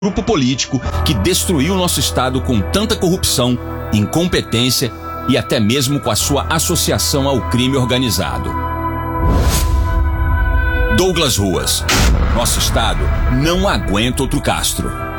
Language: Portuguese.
grupo político que destruiu nosso estado com tanta corrupção, incompetência e até mesmo com a sua associação ao crime organizado. Douglas Ruas. Nosso estado não aguenta outro Castro.